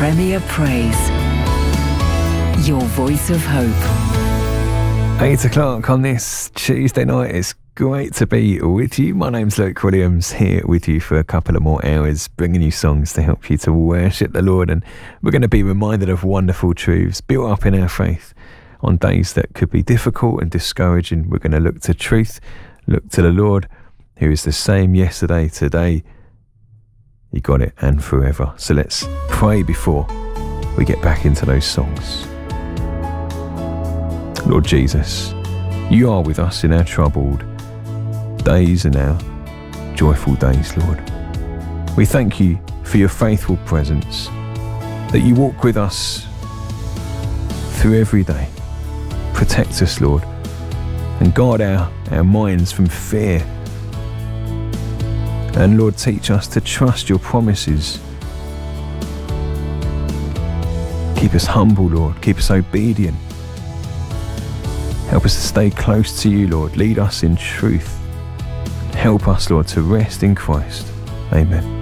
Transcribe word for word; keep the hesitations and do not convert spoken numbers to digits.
Premier Praise. Your voice of hope. Eight o'clock on this Tuesday night. It's great to be with you. My name's Luke Williams, here with you for a couple of more hours, bringing you songs to help you to worship the Lord. And we're going to be reminded of wonderful truths built up in our faith on days that could be difficult and discouraging. We're going to look to truth, look to the Lord, who is the same yesterday, today, He got it, and forever. So let's pray before we get back into those songs. Lord Jesus, you are with us in our troubled days and our joyful days, Lord. We thank you for your faithful presence, that you walk with us through every day. Protect us, Lord, and guard our, our minds from fear. And Lord, teach us to trust your promises. Keep us humble, Lord. Keep us obedient. Help us to stay close to you, Lord. Lead us in truth. Help us, Lord, to rest in Christ. Amen.